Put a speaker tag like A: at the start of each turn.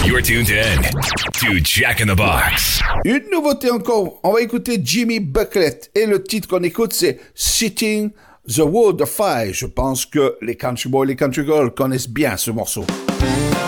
A: You're tuned in to Jack in the Box.
B: Une nouveauté encore, on va écouter Jimmy Bucklett et le titre qu'on écoute c'est Sitting the Wood of Fire. Je pense que les country boys, les country girls connaissent bien ce morceau.